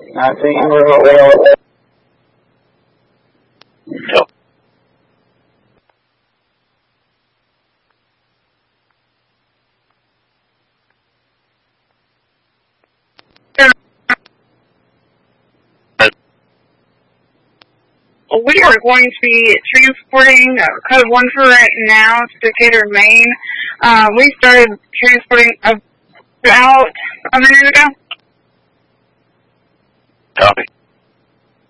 I think we're well. Yep. We are going to be transporting code 1 for right now to Decatur, Maine. We started transporting about a minute ago. Copy.